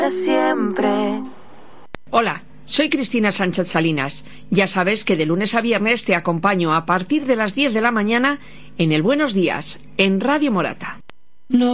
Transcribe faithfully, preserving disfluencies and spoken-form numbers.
Siempre. Hola, soy Cristina Sánchez Salinas. Ya sabes que de lunes a viernes te acompaño a partir de las diez de la mañana en el Buenos Días, en Radio Morata. No.